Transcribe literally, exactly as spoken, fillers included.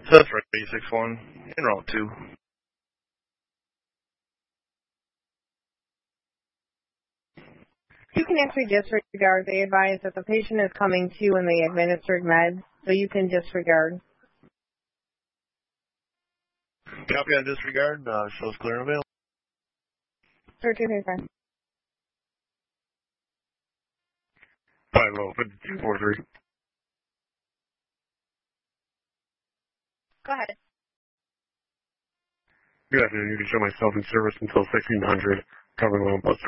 That's right, eight six one, in route two. You can actually disregard. They advise that the patient is coming to when they administered meds, so you can disregard. Copy on disregard, uh, shows clear and available. Sir, two three five. five oh, fifty-two forty-three. Go ahead. Good afternoon, you can show myself in service until sixteen hundred, covering loan plus